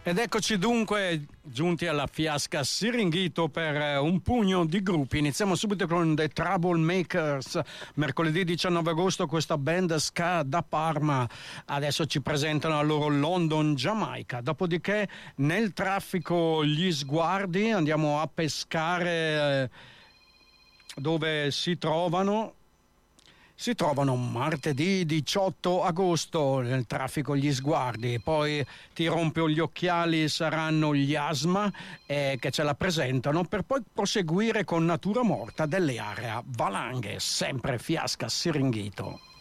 Ed eccoci dunque giunti alla Fiasca Siringhito per un pugno di gruppi. Iniziamo subito con The Troublemakers. Mercoledì 19 agosto questa band ska da Parma adesso ci presentano la loro London Giamaica. Dopodiché nel traffico gli sguardi andiamo a pescare dove si trovano martedì 18 agosto nel traffico gli sguardi, poi Ti rompo gli occhiali saranno gli Asma che ce la presentano, per poi proseguire con Natura Morta delle Area Valanghe, sempre Fiasca Siringhito.